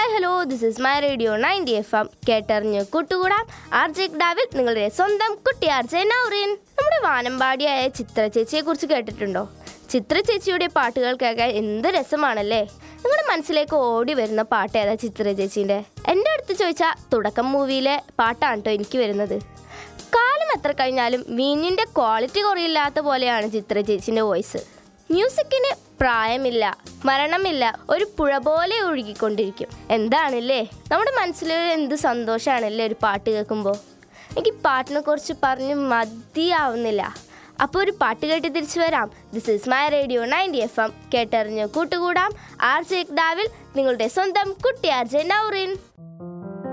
Hi hello, this is my radio 90 FM. കേട്ടറിഞ്ഞ് കൂട്ടുകൂടാം. RJ കിടാവിൽ നിങ്ങളുടെ സ്വന്തം കുട്ടി RJ നൗറിൻ. നമ്മുടെ വാനമ്പാടിയായ ചിത്ര ചേച്ചിയെ കുറിച്ച് കേട്ടിട്ടുണ്ടോ? ചിത്ര ചേച്ചിയുടെ പാട്ടുകൾ കേൾക്കാൻ എന്ത് രസമാണല്ലേ. നിങ്ങളുടെ മനസ്സിലേക്ക് ഓടി വരുന്ന പാട്ട് ഏതാ ചിത്ര ചേച്ചീൻ്റെ? എൻ്റെ അടുത്ത് ചോദിച്ചാൽ തുടക്കം മൂവിയിലെ പാട്ടാണ് കേട്ടോ എനിക്ക് വരുന്നത്. കാലം എത്ര കഴിഞ്ഞാലും വീഞ്ഞിൻ്റെ ക്വാളിറ്റി കുറയില്ലാത്ത പോലെയാണ് ചിത്ര ചേച്ചീൻ്റെ വോയിസ്. മ്യൂസിക്കിന് പ്രായമില്ല, മരണമില്ല, ഒരു പുഴ പോലെ ഒഴുകിക്കൊണ്ടിരിക്കും. എന്താണല്ലേ, നമ്മുടെ മനസ്സിൽ എന്ത് സന്തോഷമാണല്ലേ ഒരു പാട്ട് കേൾക്കുമ്പോൾ. എനിക്ക് പാട്ടിനെ കുറിച്ച് പറഞ്ഞ് മതിയാവുന്നില്ല. അപ്പോൾ ഒരു പാട്ട് കേട്ട് തിരിച്ചു വരാം. This is my radio 90 FM. കേട്ടറിഞ്ഞ് കൂട്ടുകൂടാം. RJ കിടാവിൽ നിങ്ങളുടെ സ്വന്തം കുട്ടി RJ നൗറിൻ.